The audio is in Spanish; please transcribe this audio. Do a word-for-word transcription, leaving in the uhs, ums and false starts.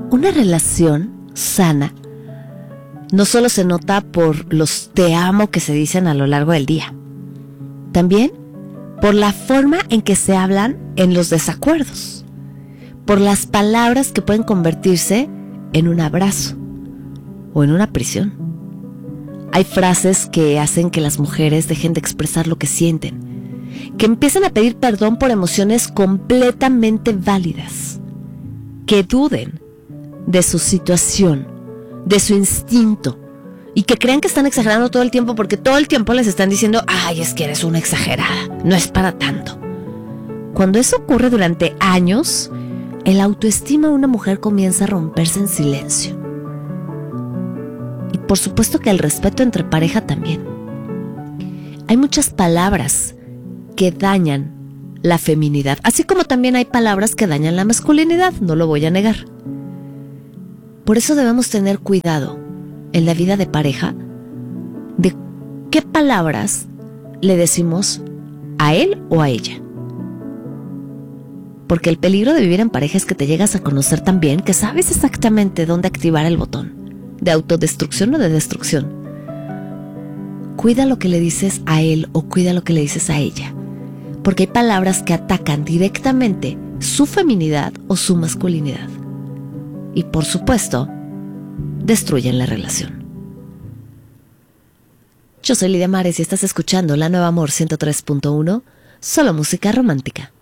Una relación sana no solo se nota por los te amo que se dicen a lo largo del día, también por la forma en que se hablan en los desacuerdos, por las palabras que pueden convertirse en un abrazo o en una prisión. Hay frases que hacen que las mujeres dejen de expresar lo que sienten, que empiecen a pedir perdón por emociones completamente válidas, que duden de su situación, de su instinto, y que crean que están exagerando todo el tiempo porque todo el tiempo les están diciendo, ay, es que eres una exagerada, no es para tanto. Cuando eso ocurre durante años, el autoestima de una mujer comienza a romperse en silencio. Y por supuesto que el respeto entre pareja también. Hay muchas palabras que dañan la feminidad, así como también hay palabras que dañan la masculinidad, no lo voy a negar. Por eso debemos tener cuidado en la vida de pareja de qué palabras le decimos a él o a ella. Porque el peligro de vivir en pareja es que te llegas a conocer tan bien que sabes exactamente dónde activar el botón de autodestrucción o de destrucción. Cuida lo que le dices a él o cuida lo que le dices a ella, porque hay palabras que atacan directamente su feminidad o su masculinidad. Y por supuesto, destruyen la relación. Yo soy Lidia Mares y estás escuchando La Nueva Amor ciento tres punto uno, solo música romántica.